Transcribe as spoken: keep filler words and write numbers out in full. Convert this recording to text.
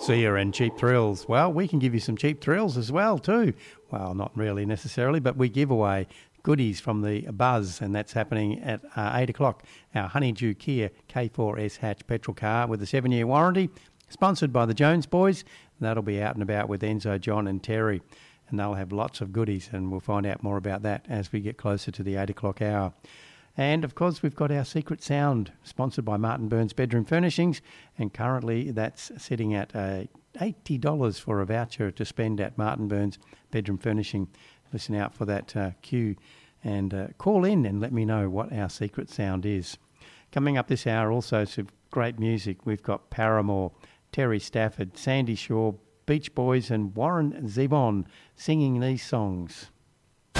Sia and Cheap Thrills. Well, we can give you some cheap thrills as well too. Well, not really necessarily, but we give away goodies from the Buzz, and that's happening at uh, eight o'clock. Our Honeydew Kia K four S hatch petrol car with a seven-year warranty, sponsored by the Jones Boys. That'll be out and about with Enzo, John and Terry, and they'll have lots of goodies, and we'll find out more about that as we get closer to the eight o'clock hour. And, of course, we've got our Secret Sound, sponsored by Martin Burns Bedroom Furnishings, and currently that's sitting at uh, eighty dollars for a voucher to spend at Martin Burns Bedroom Furnishing. Listen out for that uh, cue and uh, call in and let me know what our Secret Sound is. Coming up this hour also some great music. We've got Paramore, Terry Stafford, Sandy Shaw, Beach Boys and Warren Zevon singing these songs.